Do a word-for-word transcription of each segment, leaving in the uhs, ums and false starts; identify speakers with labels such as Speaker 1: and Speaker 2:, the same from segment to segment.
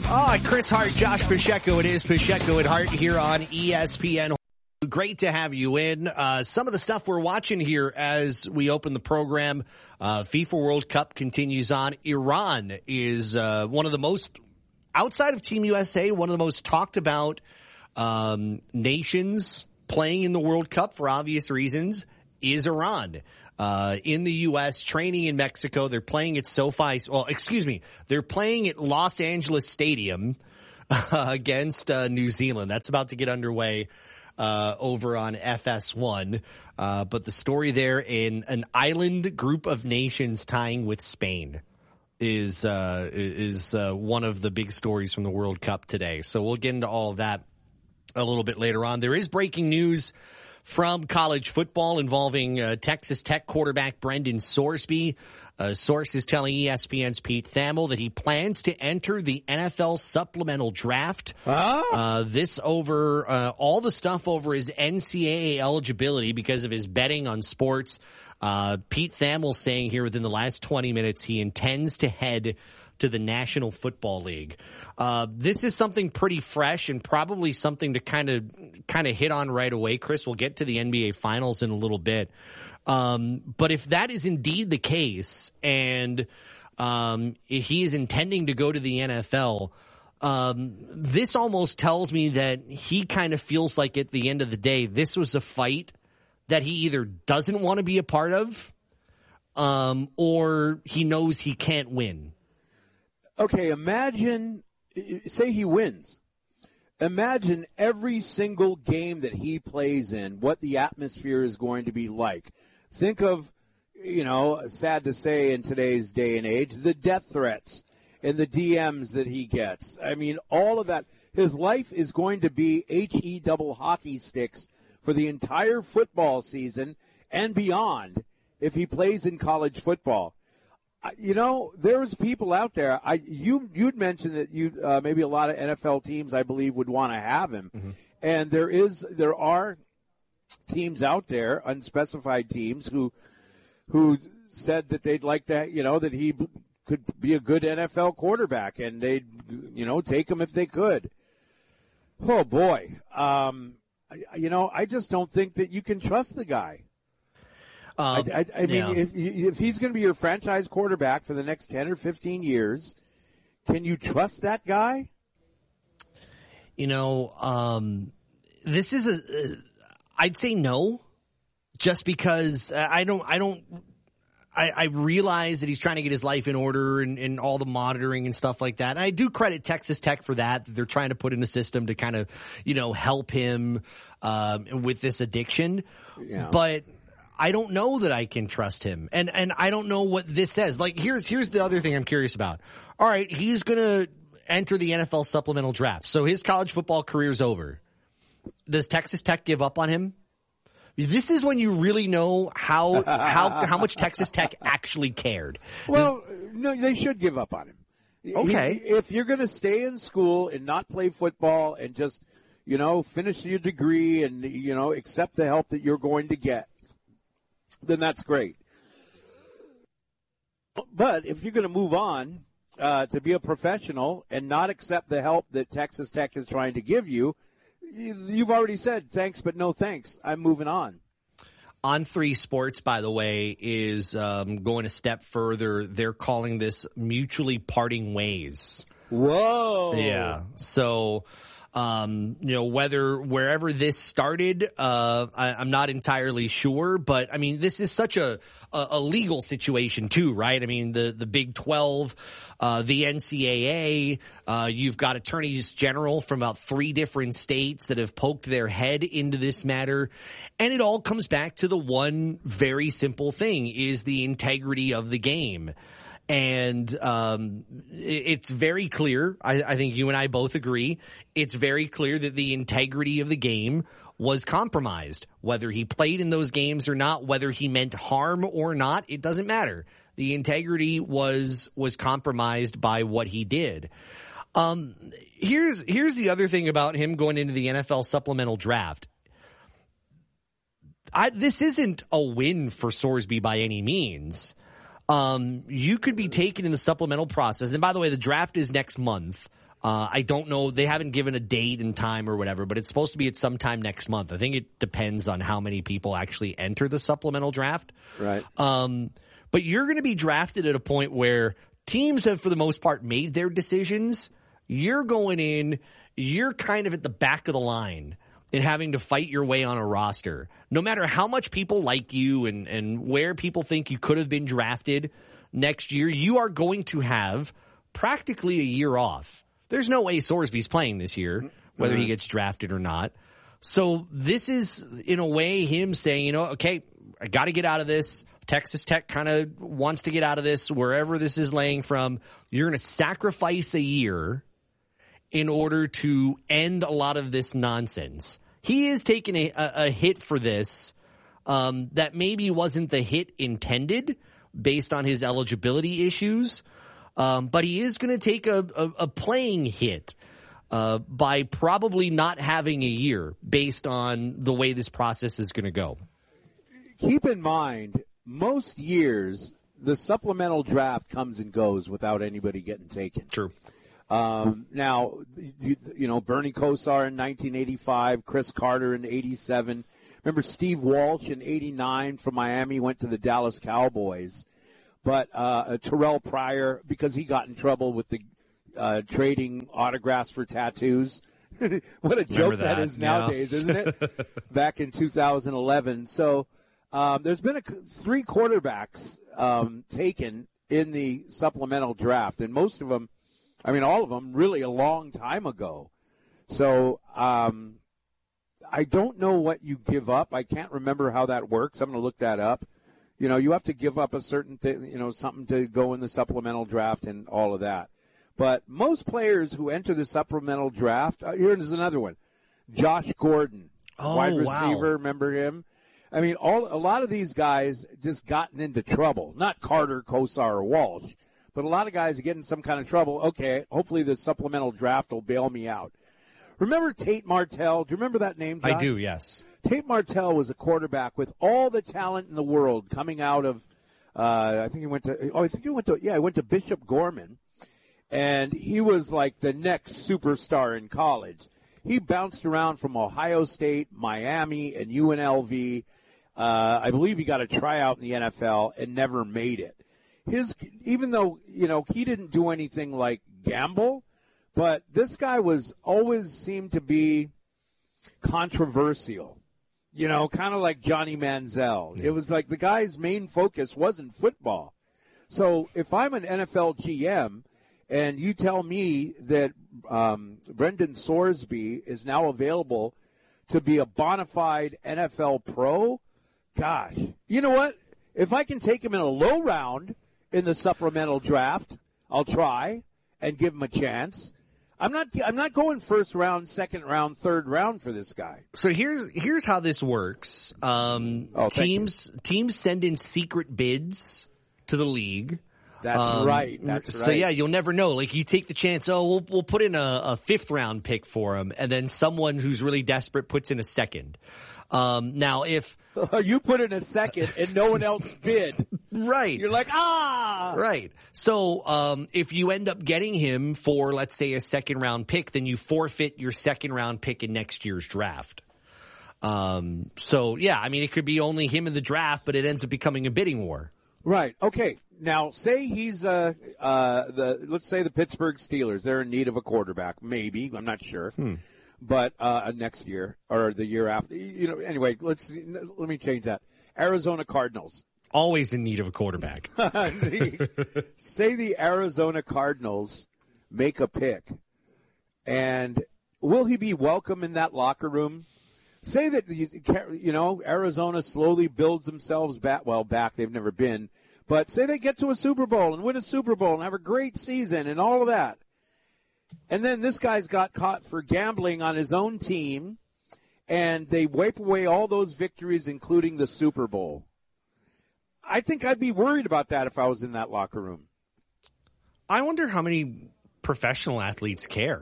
Speaker 1: Oh, Chris Hart, Josh Pacheco. It is Pacheco and Hart here on E S P N. Great to have you in. Uh, some of the stuff we're watching here as we open the program, uh, FIFA World Cup continues on. Iran is uh, one of the most, outside of Team U S A, one of the most talked about um, nations playing in the World Cup for obvious reasons is Iran. Uh, in the U S, training in Mexico. They're playing at SoFi. Well, excuse me. They're playing at Los Angeles Stadium uh, against uh, New Zealand. That's about to get underway uh, over on F S one. Uh, but the story there, in an island group of nations tying with Spain is uh, is uh, one of the big stories from the World Cup today. So we'll get into all of that a little bit later on. There is breaking news from college football involving uh, Texas Tech quarterback Brendan Sorsby. A source is telling E S P N's Pete Thamel that he plans to enter the N F L supplemental draft. Huh? Uh, this over uh, all the stuff over his N C double A eligibility because of his betting on sports. Uh, Pete Thamel saying here within the last twenty minutes he intends to head to the National Football League. Uh, this is something pretty fresh and probably something to kind of kind of hit on right away. Chris, we'll get to the N B A Finals in a little bit. Um, but if that is indeed the case and um, if he is intending to go to the N F L, um, this almost tells me that he kind of feels like at the end of the day, this was a fight that he either doesn't want to be a part of um, or he knows he can't win.
Speaker 2: Okay, imagine, say he wins. Imagine every single game that he plays in, what the atmosphere is going to be like. Think of, you know, sad to say in today's day and age, the death threats and the D Ms that he gets. I mean, all of that. His life is going to be H E double hockey sticks for the entire football season and beyond if he plays in college football. You know, there's people out there. I you you'd mentioned that you uh, maybe a lot of N F L teams, I believe, would want to have him, mm-hmm. and there is there are teams out there, unspecified teams, who who said that they'd like to, you know, that he b- could be a good N F L quarterback, and they'd you know take him if they could. Oh boy, um, I, you know, I just don't think that you can trust the guy. Um, I, I, I mean, yeah. if, if he's going to be your franchise quarterback for the next ten or fifteen years, can you trust that guy?
Speaker 1: You know, um, this is a, uh, I'd say no, just because I don't, I don't, I, I realize that he's trying to get his life in order and, and all the monitoring and stuff like that. And I do credit Texas Tech for that. They're trying to put in a system to kind of, you know, help him um, with this addiction. Yeah. But I don't know that I can trust him. And and I don't know what this says. Like, here's here's the other thing I'm curious about. All right, he's going to enter the N F L supplemental draft. So his college football career's over. Does Texas Tech give up on him? This is when you really know how how how much Texas Tech actually cared.
Speaker 2: Well, no, they should give up on him.
Speaker 1: Okay.
Speaker 2: He, if you're going to stay in school and not play football and just, you know, finish your degree and, you know, accept the help that you're going to get, then that's great. But if you're going to move on uh, to be a professional and not accept the help that Texas Tech is trying to give you, you've already said thanks, but no thanks. I'm moving on.
Speaker 1: On three Sports, by the way, is um, going a step further. They're calling this mutually parting ways.
Speaker 2: Whoa.
Speaker 1: Yeah. So, Um, you know, whether wherever this started, uh, I, I'm not entirely sure, but I mean, this is such a, a, a legal situation too, right? I mean, the, the Big twelve, uh, the N C double A, uh, you've got attorneys general from about three different states that have poked their head into this matter. And it all comes back to the one very simple thing is the integrity of the game. And um, it's very clear, I, I think you and I both agree, it's very clear that the integrity of the game was compromised. Whether he played in those games or not, whether he meant harm or not, it doesn't matter. The integrity was was compromised by what he did. Um, here's here's the other thing about him going into the N F L supplemental draft. I, this isn't a win for Sorsby by any means. Um, you could be taken in the supplemental process. And by the way, the draft is next month. Uh, I don't know. They haven't given a date and time or whatever, but it's supposed to be at some time next month. I think it depends on how many people actually enter the supplemental draft.
Speaker 2: Right.
Speaker 1: Um, but you're going to be drafted at a point where teams have, for the most part, made their decisions. You're going in, you're kind of at the back of the line in having to fight your way on a roster. No matter how much people like you and, and where people think you could have been drafted next year, you are going to have practically a year off. There's no way Sorsby's playing this year, whether mm-hmm. he gets drafted or not. So this is, in a way, him saying, you know, okay, I got to get out of this. Texas Tech kind of wants to get out of this, wherever this is laying from. You're going to sacrifice a year in order to end a lot of this nonsense. He is taking a, a, a hit for this um, that maybe wasn't the hit intended based on his eligibility issues. Um, but he is going to take a, a, a playing hit uh, by probably not having a year based on the way this process is going to go.
Speaker 2: Keep in mind, most years, the supplemental draft comes and goes without anybody getting taken.
Speaker 1: True.
Speaker 2: Um, now, you, you know, Bernie Kosar in nineteen eighty-five, Chris Carter in eighty-seven. Remember Steve Walsh in eighty-nine from Miami went to the Dallas Cowboys. But uh, Terrell Pryor, because he got in trouble with the uh, trading autographs for tattoos. What a joke that. that is nowadays, yeah. Isn't it? Back in two thousand eleven. So um, there's been a, three quarterbacks um, taken in the supplemental draft, and most of them, I mean, all of them, really a long time ago. So um, I don't know what you give up. I can't remember how that works. I'm going to look that up. You know, you have to give up a certain thing, you know, something to go in the supplemental draft and all of that. But most players who enter the supplemental draft, uh, here's another one. Josh Gordon,
Speaker 1: oh,
Speaker 2: wide receiver,
Speaker 1: wow.
Speaker 2: remember him? I mean, all a lot of these guys just gotten into trouble. Not Carter, Kosar, or Walsh, but a lot of guys are getting some kind of trouble. Okay, hopefully the supplemental draft will bail me out. Remember Tate Martell? Do you remember that name, John?
Speaker 1: I do, yes.
Speaker 2: Tate Martell was a quarterback with all the talent in the world coming out of, uh, I think he went to, oh, I think he went to, yeah, he went to Bishop Gorman. And he was like the next superstar in college. He bounced around from Ohio State, Miami, and U N L V. Uh, I believe he got a tryout in the N F L and never made it. His, even though, you know, he didn't do anything like gamble, but this guy was always seemed to be controversial. You know, kind of like Johnny Manziel. It was like the guy's main focus wasn't football. So if I'm an N F L G M and you tell me that um, Brendan Sorsby is now available to be a bona fide N F L pro, gosh, you know what? If I can take him in a low round in the supplemental draft, I'll try and give him a chance. I'm not. I'm not going first round, second round, third round for this guy.
Speaker 1: So here's here's how this works. Um,
Speaker 2: oh,
Speaker 1: teams teams send in secret bids to the league.
Speaker 2: That's
Speaker 1: um,
Speaker 2: right. That's
Speaker 1: so
Speaker 2: right.
Speaker 1: So yeah, you'll never know. Like you take the chance. Oh, we'll we'll put in a, a fifth round pick for him, and then someone who's really desperate puts in a second. Um, now if
Speaker 2: you put in a second and no one else bid,
Speaker 1: right?
Speaker 2: You're like ah,
Speaker 1: right. So um, if you end up getting him for, let's say, a second round pick, then you forfeit your second round pick in next year's draft. Um, so yeah, I mean, it could be only him in the draft, but it ends up becoming a bidding war.
Speaker 2: Right. Okay. Now, say he's uh uh the let's say the Pittsburgh Steelers. They're in need of a quarterback. Maybe, I'm not sure.
Speaker 1: Hmm.
Speaker 2: But uh next year or the year after, you know. Anyway, let's let me change that. Arizona Cardinals.
Speaker 1: Always in need of a quarterback.
Speaker 2: the, say the Arizona Cardinals make a pick, and will he be welcome in that locker room? Say that, you know, Arizona slowly builds themselves back. Well, back they've never been. But say they get to a Super Bowl and win a Super Bowl and have a great season and all of that. And then this guy's got caught for gambling on his own team, and they wipe away all those victories, including the Super Bowl. I think I'd be worried about that if I was in that locker room.
Speaker 1: I wonder how many professional athletes care.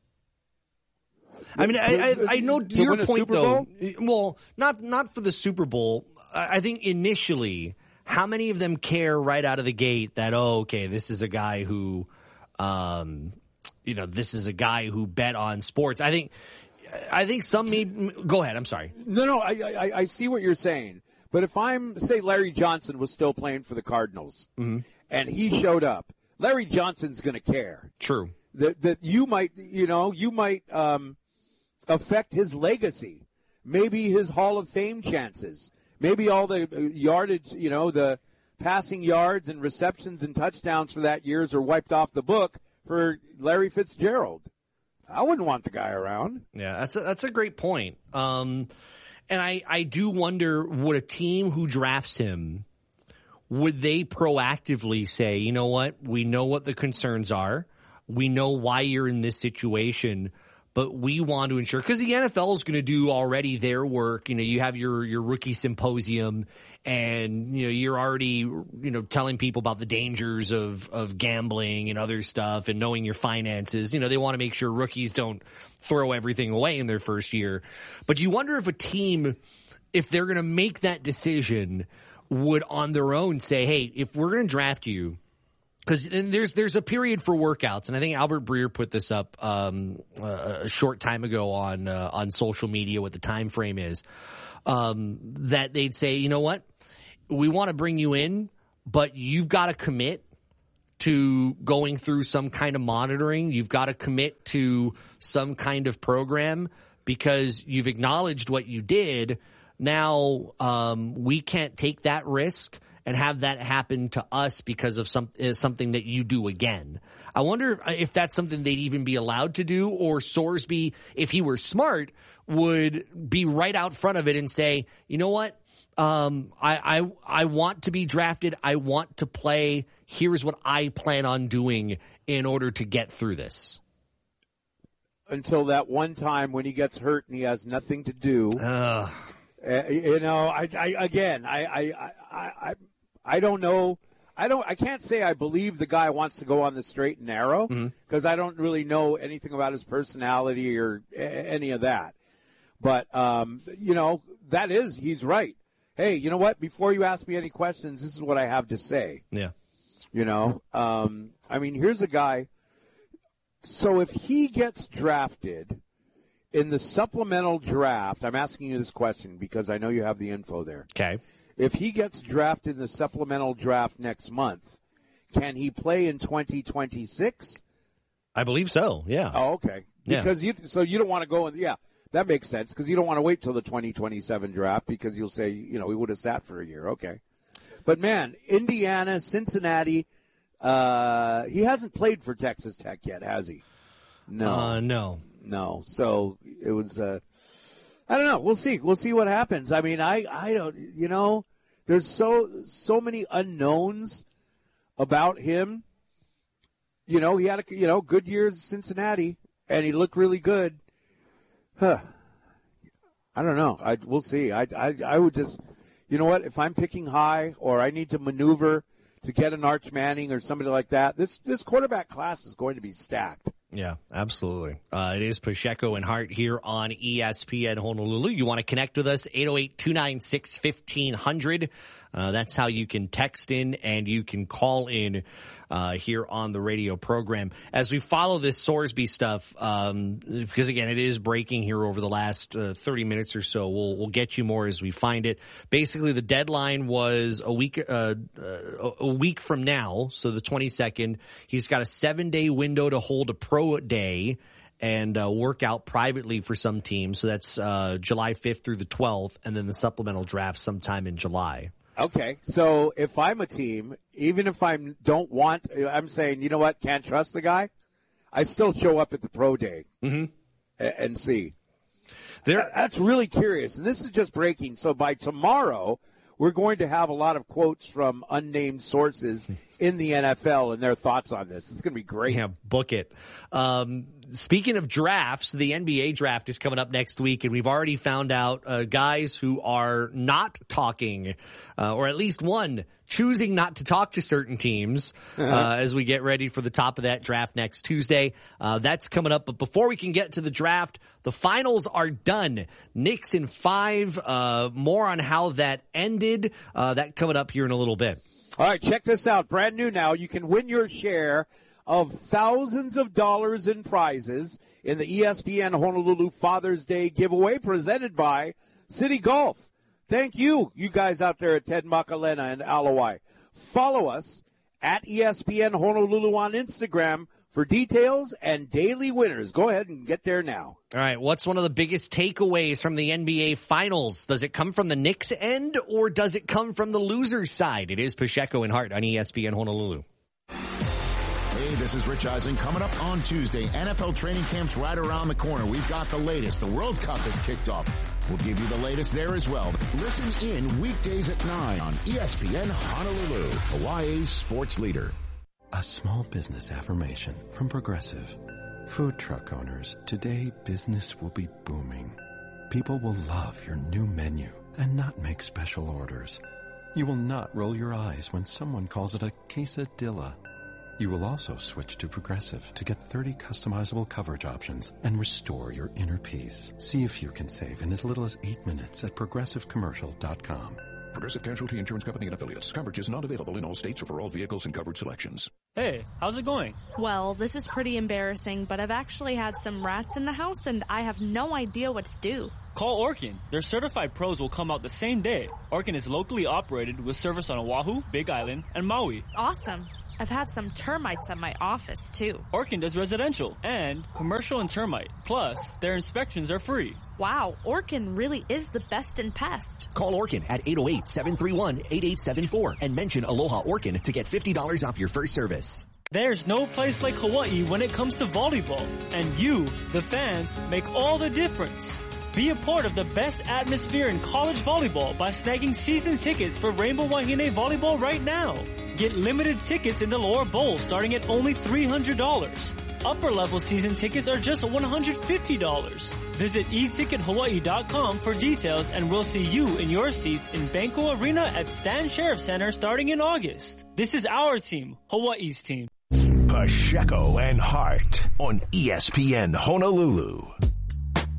Speaker 1: I mean, I, I, I know
Speaker 2: to
Speaker 1: your point, though.
Speaker 2: Bowl?
Speaker 1: Well, not not for the Super Bowl. I think initially, how many of them care right out of the gate that, oh, okay, this is a guy who, um, you know, this is a guy who bet on sports. I think, I think some need, go ahead. I'm sorry.
Speaker 2: No, no, I, I, I see what you're saying. But if I'm, say Larry Johnson was still playing for the Cardinals mm-hmm. and he showed up, Larry Johnson's going to care.
Speaker 1: True.
Speaker 2: That, that you might, you know, you might, um, affect his legacy. Maybe his Hall of Fame chances. Maybe all the yardage, you know, the passing yards and receptions and touchdowns for that years are wiped off the book for Larry Fitzgerald. I wouldn't want the guy around.
Speaker 1: Yeah, that's a, that's a great point. Um, and I, I do wonder, would a team who drafts him, would they proactively say, you know what, we know what the concerns are. We know why you're in this situation, but we want to ensure, because the N F L is going to do already their work. You know, you have your, your rookie symposium, and, you know, you're already, you know, telling people about the dangers of, of gambling and other stuff and knowing your finances. You know, they want to make sure rookies don't throw everything away in their first year. But you wonder if a team, if they're going to make that decision, would on their own say, hey, if we're going to draft you, because there's there's a period for workouts, and I think Albert Breer put this up um, uh, a short time ago on uh, on social media. What the time frame is, um, that they'd say, you know what, we want to bring you in, but you've got to commit to going through some kind of monitoring. You've got to commit to some kind of program because you've acknowledged what you did. Now um, we can't take that risk and have that happen to us because of some uh, something that you do again. I wonder if, if that's something they'd even be allowed to do, or Sorsby, if he were smart, would be right out front of it and say, you know what, um, I, I I want to be drafted. I want to play. Here's what I plan on doing in order to get through this.
Speaker 2: Until that one time when he gets hurt and he has nothing to do.
Speaker 1: Uh.
Speaker 2: Uh, you know, I, I again, I, I, I, I, I don't know. I don't. I can't say I believe the guy wants to go on the straight and narrow because mm-hmm. I don't really know anything about his personality or a- any of that. But um, you know, that is, he's right. Hey, you know what? Before you ask me any questions, this is what I have to say.
Speaker 1: Yeah.
Speaker 2: You know, um, I mean, here's a guy. So if he gets drafted in the supplemental draft, I'm asking you this question because I know you have the info there.
Speaker 1: Okay.
Speaker 2: If he gets drafted in the supplemental draft next month, can he play in twenty twenty-six?
Speaker 1: I believe so, yeah.
Speaker 2: Oh, okay. Because yeah. you, so you don't want to go and, yeah, that makes sense because you don't want to wait till the twenty twenty-seven draft because you'll say, you know, we would have sat for a year. Okay. But man, Indiana, Cincinnati, uh, he hasn't played for Texas Tech yet, has he? No.
Speaker 1: Uh, no.
Speaker 2: No. So it was, uh, I don't know. We'll see. We'll see what happens. I mean, I, I don't, you know, there's so, so many unknowns about him. You know, he had a, you know, good years in Cincinnati and he looked really good. Huh. I don't know. I, we'll see. I, I, I would just, you know what? If I'm picking high or I need to maneuver to get an Arch Manning or somebody like that, this, this quarterback class is going to be stacked.
Speaker 1: Yeah, absolutely. Uh, it is Pacheco and Hart here on E S P N Honolulu. You want to connect with us, eight oh eight, two nine six, fifteen hundred. Uh, that's how you can text in and you can call in uh, here on the radio program. As we follow this Sorsby stuff, um, because again, it is breaking here over the last uh, thirty minutes or so. We'll, we'll get you more as we find it. Basically, the deadline was a week, uh, uh, a week from now. So the twenty-second, he's got a seven day window to hold a pro day and uh, work out privately for some teams. So that's uh, July fifth through the twelfth, and then the supplemental draft sometime in July.
Speaker 2: Okay, so if I'm a team, even if I don't want, I'm saying, you know what, can't trust the guy, I still show up at the pro day
Speaker 1: mm-hmm.
Speaker 2: and see.
Speaker 1: There,
Speaker 2: That's really curious, and this is just breaking. So by tomorrow, we're going to have a lot of quotes from unnamed sources in the N F L and their thoughts on this. It's going to be great.
Speaker 1: Yeah, book it. Um, speaking of drafts, the N B A draft is coming up next week, and we've already found out uh, guys who are not talking, uh, or at least one choosing not to talk to certain teams uh, as we get ready for the top of that draft next Tuesday. Uh, that's coming up. But before we can get to the draft, the finals are done. Knicks in five. Uh, more on how that ended. Uh, that coming up here in a little bit.
Speaker 2: All right, check this out. Brand new now. You can win your share of thousands of dollars in prizes in the E S P N Honolulu Father's Day giveaway presented by City Golf. Thank you, you guys out there at Ted Makalena and Alawai. Follow us at E S P N Honolulu on Instagram for details and daily winners. Go ahead and get there now.
Speaker 1: All right, what's one of the biggest takeaways from the N B A Finals? Does it come from the Knicks end, or does it come from the loser's side? It is Pacheco and Hart on E S P N Honolulu.
Speaker 3: Hey, this is Rich Eisen. Coming up on Tuesday, N F L training camp's right around the corner. We've got the latest. The World Cup has kicked off. We'll give you the latest there as well. Listen in weekdays at nine on E S P N Honolulu, Hawaii's sports leader.
Speaker 4: A small business affirmation from Progressive. Food truck owners, today business will be booming. People will love your new menu and not make special orders. You will not roll your eyes when someone calls it a quesadilla. You will also switch to Progressive to get thirty customizable coverage options and restore your inner peace. See if you can save in as little as eight minutes at progressive commercial dot com.
Speaker 5: Progressive Casualty Insurance Company and affiliates. Coverage is not available in all states or for all vehicles and coverage selections.
Speaker 6: Hey, how's it going?
Speaker 7: Well, this is pretty embarrassing, but I've actually had some rats in the house and I have no idea what to do.
Speaker 6: Call Orkin. Their certified pros will come out the same day. Orkin is locally operated with service on Oahu, Big Island, and Maui.
Speaker 7: Awesome. I've had some termites at my office, too.
Speaker 6: Orkin does residential and commercial and termite. Plus, their inspections are free.
Speaker 7: Wow, Orkin really is the best in pest.
Speaker 8: Call Orkin at eight oh eight, seven three one, eight eight seven four and mention Aloha Orkin to get fifty dollars off your first service.
Speaker 6: There's no place like Hawaii when it comes to volleyball. And you, the fans, make all the difference. Be a part of the best atmosphere in college volleyball by snagging season tickets for Rainbow Wahine Volleyball right now. Get limited tickets in the lower bowl starting at only three hundred dollars. Upper level season tickets are just one hundred fifty dollars. Visit e ticket hawaii dot com for details and we'll see you in your seats in Banco Arena at Stan Sheriff Center starting in August. This is our team, Hawaii's team.
Speaker 5: Pacheco and Hart on E S P N Honolulu.